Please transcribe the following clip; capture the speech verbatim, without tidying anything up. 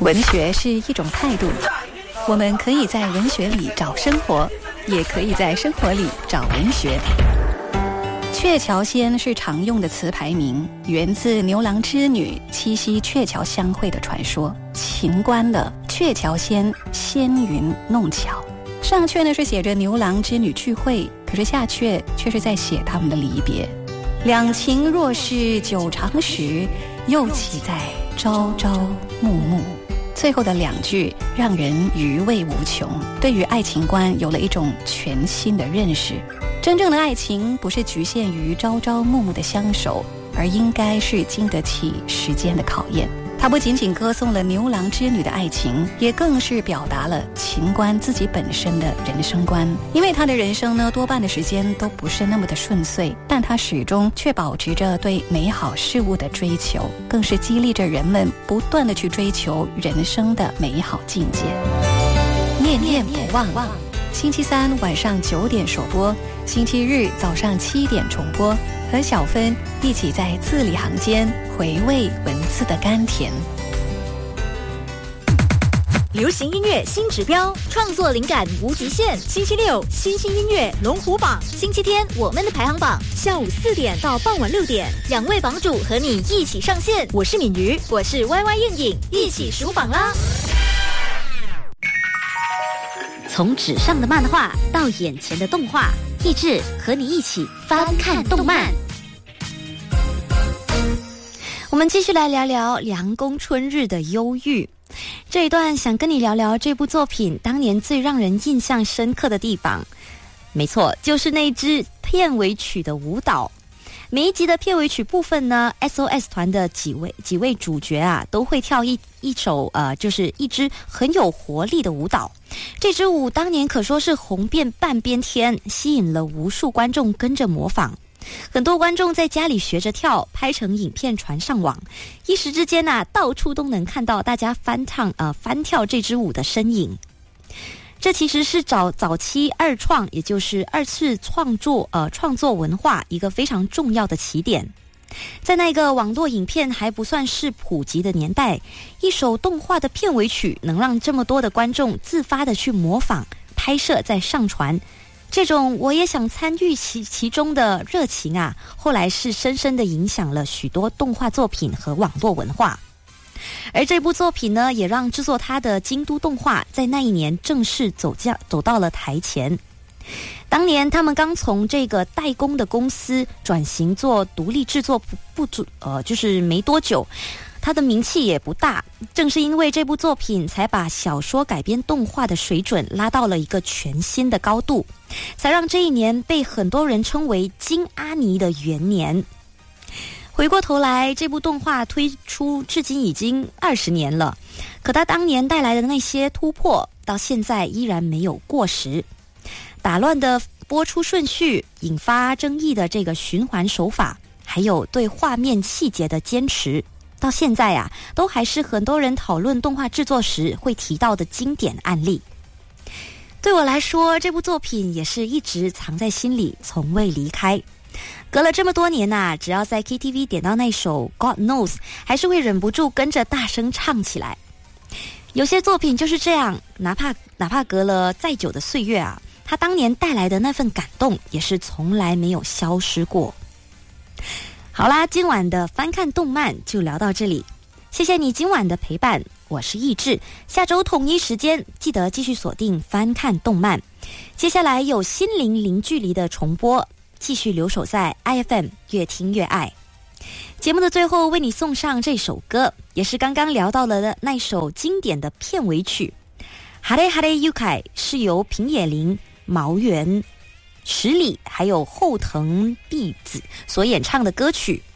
文学是一种态度，我们可以在文学里找生活，也可以在生活里找文学。鹊桥仙是常用的词牌名，源自牛郎织女七夕鹊桥相会的传说。秦观的鹊桥仙，仙云弄巧。上阙呢是写着牛郎织女聚会，可是下阙却是在写他们的离别。两情若是久长时，又岂在朝朝暮暮。最后的两句让人余味无穷，对于爱情观有了一种全新的认识。真正的爱情不是局限于朝朝暮暮的相守，而应该是经得起时间的考验。它不仅仅歌颂了牛郎织女的爱情，也更是表达了秦观自己本身的人生观。因为他的人生呢，多半的时间都不是那么的顺遂，但他始终却保持着对美好事物的追求，更是激励着人们不断的去追求人生的美好境界。念念不忘，星期三晚上九点首播，星期日早上七点重播，和小芬一起在字里行间回味文字的甘甜。 流行音乐新指标，创作灵感无极限。星期六新兴音乐龙虎榜，星期天我们的排行榜，下午四点到傍晚六点，两位榜主和你一起上线。我是敏瑜，我是 Y Y 燕影，一起数榜啦！从纸上的漫画到眼前的动画，益智和你一起翻看动漫。我们继续来聊聊凉宫春日的忧郁。这一段想跟你聊聊这部作品当年最让人印象深刻的地方。没错，就是那支片尾曲的舞蹈。每一集的片尾曲部分呢 ，S O S 团的几位几位主角啊，都会跳一一首呃，就是一支很有活力的舞蹈。这支舞当年可说是红遍半边天，吸引了无数观众跟着模仿。很多观众在家里学着跳，拍成影片传上网，一时之间啊，到处都能看到大家翻唱呃翻跳这支舞的身影。这其实是早早期二创，也就是二次创作呃创作文化一个非常重要的起点。在那个网络影片还不算是普及的年代，一首动画的片尾曲能让这么多的观众自发的去模仿、拍摄再上传。这种我也想参与其其中的热情啊，后来是深深的影响了许多动画作品和网络文化。而这部作品呢，也让制作它的京都动画在那一年正式走架走到了台前。当年他们刚从这个代工的公司转型做独立制作不不足呃，就是没多久，他的名气也不大。正是因为这部作品，才把小说改编动画的水准拉到了一个全新的高度，才让这一年被很多人称为金阿尼的元年。回过头来，这部动画推出至今已经二十年了，可它当年带来的那些突破，到现在依然没有过时。打乱的播出顺序，引发争议的这个循环手法，还有对画面细节的坚持，到现在啊，都还是很多人讨论动画制作时会提到的经典案例。对我来说，这部作品也是一直藏在心里，从未离开。隔了这么多年啊，只要在 K T V 点到那首 God Knows， 还是会忍不住跟着大声唱起来。有些作品就是这样，哪怕哪怕隔了再久的岁月啊，它当年带来的那份感动也是从来没有消失过。好啦，今晚的翻看动漫就聊到这里，谢谢你今晚的陪伴，我是益智，下周同一时间记得继续锁定翻看动漫。接下来有心灵零距离的重播，继续留守在 I F M 越听越爱。节目的最后为你送上这首歌，也是刚刚聊到了的那首经典的片尾曲哈雷哈雷 Yukai， 是由平野绫、毛原十里还有后藤碧子所演唱的歌曲。